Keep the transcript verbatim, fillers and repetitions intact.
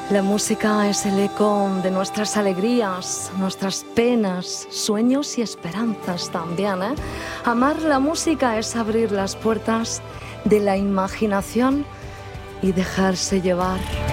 La música es el eco de nuestras alegrías, nuestras penas, sueños y esperanzas también, ¿eh? Amar la música es abrir las puertas de la imaginación y dejarse llevar.